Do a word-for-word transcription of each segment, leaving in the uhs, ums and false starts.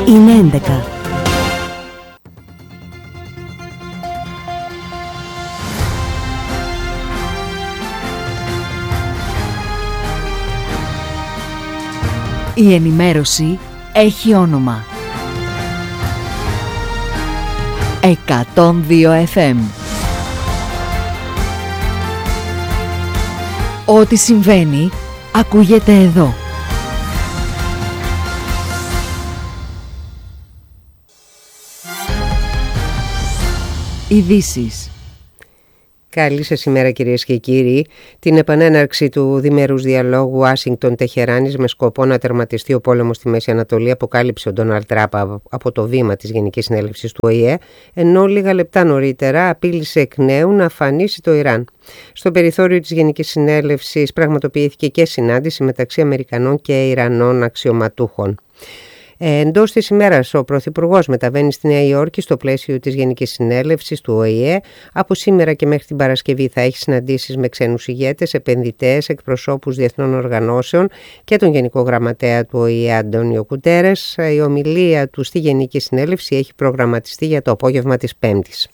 Είναι έντεκα. Η ενημέρωση έχει όνομα. εκατόν δύο εφ εμ. Ό,τι συμβαίνει ακούγεται εδώ. Ειδήσεις. Καλή σας ημέρα κυρίες και κύριοι. Την επανέναρξη του διμερούς διαλόγου Ουάσιγκτον-Τεχεράνης με σκοπό να τερματιστεί ο πόλεμος στη Μέση Ανατολή αποκάλυψε ο Ντόναλντ Τραμπ από το βήμα της Γενικής Συνέλευσης του Ο Η Ε, ενώ λίγα λεπτά νωρίτερα απείλησε εκ νέου να αφανίσει το Ιράν. Στο περιθώριο της Γενικής Συνέλευσης πραγματοποιήθηκε και συνάντηση μεταξύ Αμερικανών και Ιρανών αξιωματούχων. Ε, εντός της ημέρας ο Πρωθυπουργός μεταβαίνει στη Νέα Υόρκη στο πλαίσιο της Γενικής Συνέλευσης του Ο Η Ε. Από σήμερα και μέχρι την Παρασκευή θα έχει συναντήσεις με ξένους ηγέτες, επενδυτές, εκπροσώπους διεθνών οργανώσεων και τον Γενικό Γραμματέα του Ο Η Ε Αντώνιο Κουτέρες. Η ομιλία του στη Γενική Συνέλευση έχει προγραμματιστεί για το απόγευμα της Πέμπτης.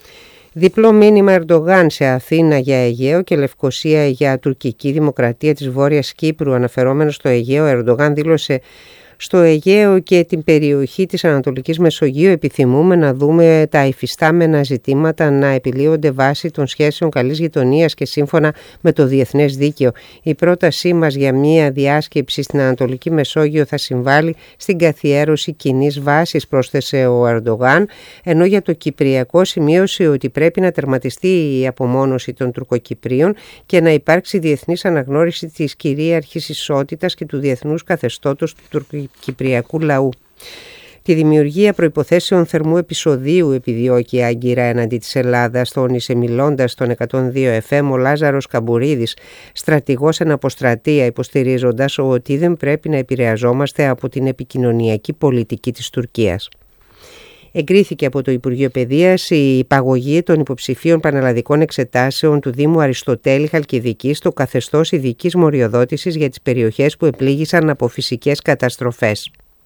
Διπλό μήνυμα Ερντογάν σε Αθήνα για Αιγαίο και Λευκοσία για τουρκική δημοκρατία της Βόρειας Κύπρου. Αναφερόμενος στο Αιγαίο, ο Ερντογάν δήλωσε: «Στο Αιγαίο και την περιοχή της Ανατολικής Μεσογείου επιθυμούμε να δούμε τα υφιστάμενα ζητήματα να επιλύονται βάσει των σχέσεων καλής γειτονίας και σύμφωνα με το διεθνές δίκαιο. Η πρότασή μας για μια διάσκεψη στην Ανατολική Μεσόγειο θα συμβάλλει στην καθιέρωση κοινής βάσης», πρόσθεσε ο Ερντογάν, ενώ για το Κυπριακό σημείωσε ότι πρέπει να τερματιστεί η απομόνωση των Τουρκοκυπρίων και να υπάρξει διεθνής αναγνώριση της κυρίαρχης ισότητας και του διεθνούς καθεστώτος του Τουρκοκυπρίου Κυπριακού λαού. Τη δημιουργία προϋποθέσεων θερμού επεισοδίου επιδιώκει άγκυρα εναντί της Ελλάδας, τόνισε μιλώντας στον εκατόν δύο εφ εμ ο Λάζαρος Καμπουρίδης, στρατηγός εν αποστρατεία, υποστηρίζοντας ότι δεν πρέπει να επηρεαζόμαστε από την επικοινωνιακή πολιτική της Τουρκίας. Εγκρίθηκε από το Υπουργείο Παιδείας η υπαγωγή των υποψηφίων πανελλαδικών εξετάσεων του Δήμου Αριστοτέλη Χαλκιδικής στο καθεστώς ειδικής μοριοδότησης για τις περιοχές που επλήγησαν από φυσικές καταστροφές.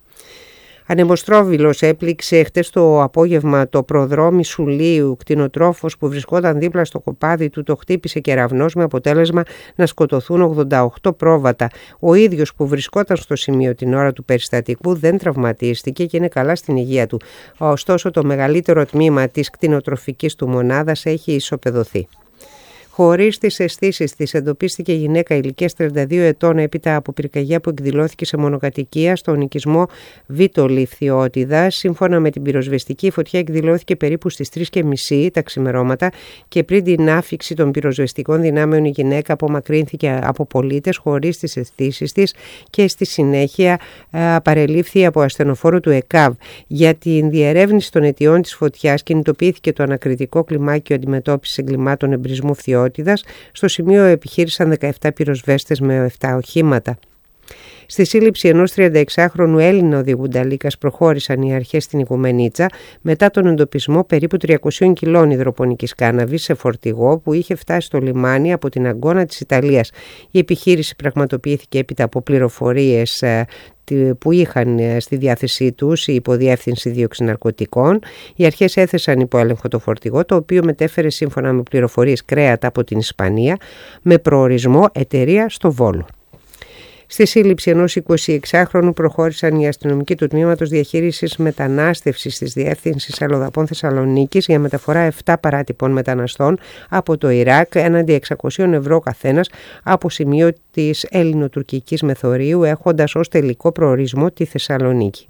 Ανεμοστρόβιλος έπληξε χτες το απόγευμα το προδρόμι Σουλίου. Κτηνοτρόφος που βρισκόταν δίπλα στο κοπάδι του το χτύπησε κεραυνός με αποτέλεσμα να σκοτωθούν ογδόντα οκτώ πρόβατα. Ο ίδιος που βρισκόταν στο σημείο την ώρα του περιστατικού δεν τραυματίστηκε και είναι καλά στην υγεία του. Ωστόσο το μεγαλύτερο τμήμα της κτηνοτροφικής του μονάδας έχει ισοπεδωθεί. Χωρίς τις αισθήσεις της, εντοπίστηκε γυναίκα ηλικίας τριάντα δύο ετών έπειτα από πυρκαγιά που εκδηλώθηκε σε μονοκατοικία στον οικισμό Βίτολη Φθιώτιδα. Σύμφωνα με την πυροσβεστική, η φωτιά εκδηλώθηκε περίπου στις τρεις και μισή τα ξημερώματα και πριν την άφιξη των πυροσβεστικών δυνάμεων η γυναίκα απομακρύνθηκε από πολίτες χωρίς τις αισθήσεις της και στη συνέχεια α, παρελήφθη από ασθενοφόρο του ΕΚΑΒ. Για την διερεύνηση των αιτιών της φωτιάς κινητοποιήθηκε το ανακριτικό κλιμάκιο αντιμετώπισης εγκλημάτων εμπρισμού Φθιώτιδας. Στο σημείο επιχείρησαν δεκαεπτά πυροσβέστες με επτά οχήματα. Στη σύλληψη ενός τριανταεξάχρονου Έλληνα οδηγού νταλίκας προχώρησαν οι αρχές στην Οικουμενίτσα μετά τον εντοπισμό περίπου τριακόσια κιλών υδροπονικής κάναβης σε φορτηγό που είχε φτάσει στο λιμάνι από την Αγκώνα της Ιταλίας. Η επιχείρηση πραγματοποιήθηκε έπειτα από πληροφορίες που είχαν στη διάθεσή τους η Υποδιεύθυνση Δίωξης Ναρκωτικών. Οι αρχές έθεσαν υπό έλεγχο το φορτηγό, το οποίο μετέφερε σύμφωνα με πληροφορίες κρέατα από την Ισπανία με προορισμό εταιρεία στο Βόλο. Στη σύλληψη ενός εικοσιεξάχρονου προχώρησαν οι αστυνομικοί του Τμήματος Διαχείρισης Μετανάστευσης της Διεύθυνσης Αλλοδαπών Θεσσαλονίκης για μεταφορά επτά παράτυπων μεταναστών από το Ιράκ έναντι εξακόσια ευρώ καθένας από σημείο της ελληνοτουρκικής μεθορίου, έχοντας ως τελικό προορισμό τη Θεσσαλονίκη.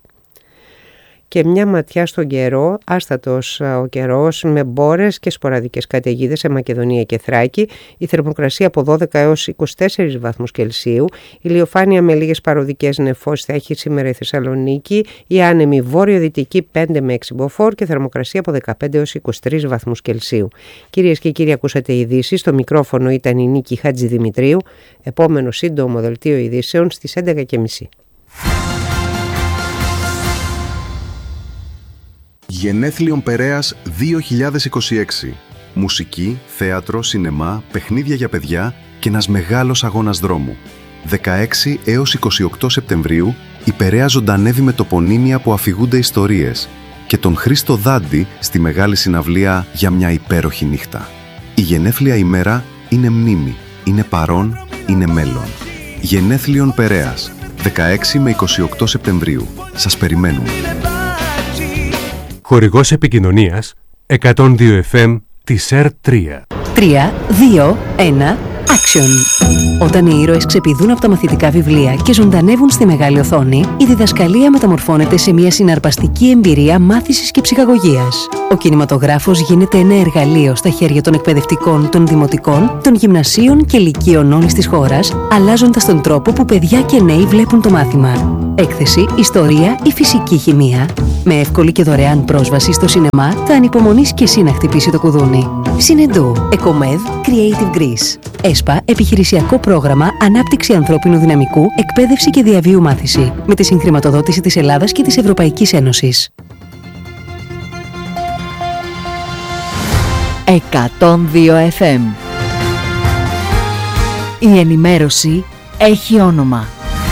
Και μια ματιά στον καιρό, άστατος ο καιρός με μπόρες και σποραδικές καταιγίδες σε Μακεδονία και Θράκη, η θερμοκρασία από δώδεκα έως είκοσι τέσσερις βαθμούς Κελσίου, η ηλιοφάνεια με λίγες παροδικές νεφώσεις θα έχει σήμερα η Θεσσαλονίκη, η άνεμη βόρειο-δυτική πέντε με έξι μποφόρ και θερμοκρασία από δεκαπέντε έως είκοσι τρεις βαθμούς Κελσίου. Κυρίες και κύριοι, ακούσατε ειδήσεις, στο μικρόφωνο ήταν η Νίκη Χατζηδημητρίου, επόμενο σύντομο δελτίο ειδήσεων στις έντεκα και μισή. Γενέθλιον Περέας δύο χιλιάδες είκοσι έξι. Μουσική, θέατρο, σινεμά, παιχνίδια για παιδιά και ένας μεγάλος αγώνας δρόμου. δεκαέξι έως είκοσι οκτώ Σεπτεμβρίου, η Περαία ζωντανεύει με τοπονύμια που αφηγούνται ιστορίες και τον Χρήστο Δάντη στη μεγάλη συναυλία για μια υπέροχη νύχτα. Η γενέθλια ημέρα είναι μνήμη, είναι παρόν, είναι μέλλον. Γενέθλιον Περαίας, δεκαέξι με είκοσι οκτώ Σεπτεμβρίου. Σας περιμένουμε. Χορηγός επικοινωνίας εκατόν δύο εφ εμ της ΕΡ τρία. τρία, δύο, ένα, action! Όταν οι ήρωες ξεπηδούν από τα μαθητικά βιβλία και ζωντανεύουν στη μεγάλη οθόνη, η διδασκαλία μεταμορφώνεται σε μια συναρπαστική εμπειρία μάθησης και ψυχαγωγίας. Ο κινηματογράφος γίνεται ένα εργαλείο στα χέρια των εκπαιδευτικών, των δημοτικών, των γυμνασίων και λυκείων όλης της χώρας, αλλάζοντας τον τρόπο που παιδιά και νέοι βλέπουν το μάθημα. Έκθεση, ιστορία ή φυσική χημεία. Με εύκολη και δωρεάν πρόσβαση στο σινεμά, θα ανυπομονείς και εσύ να χτυπήσει το κουδούνι. Συνεντού, Εκομέδ, Creative Greece. ΕΣΠΑ, επιχειρησιακό πρόγραμμα ανάπτυξη ανθρώπινου δυναμικού, εκπαίδευση και διαβίου μάθηση. Με τη συγχρηματοδότηση της Ελλάδας και της Ευρωπαϊκής Ένωσης. εκατόν δύο εφ εμ. Η ενημέρωση έχει όνομα.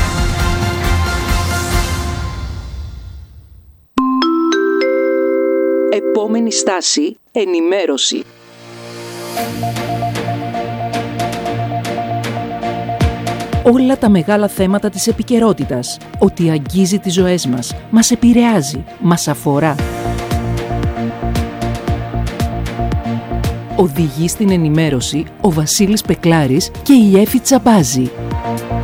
Επόμενη στάση, ενημέρωση. Όλα τα μεγάλα θέματα της επικαιρότητας, ότι αγγίζει τις ζωές μας, μας επηρεάζει, μας αφορά. Οδηγεί στην ενημέρωση ο Βασίλης Πεκλάρης και η Έφη Τσαμπάζη.